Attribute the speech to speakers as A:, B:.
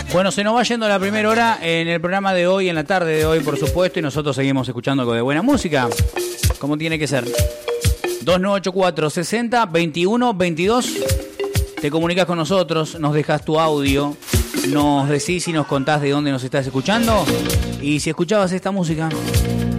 A: Bueno, se nos va yendo la primera hora en el programa de hoy, en la tarde de hoy, por supuesto, y nosotros seguimos escuchando algo de buena música, como tiene que ser. 2984 60 21 22. Te comunicas con nosotros, nos dejas tu audio, nos decís y nos contás de dónde nos estás escuchando y si escuchabas esta música.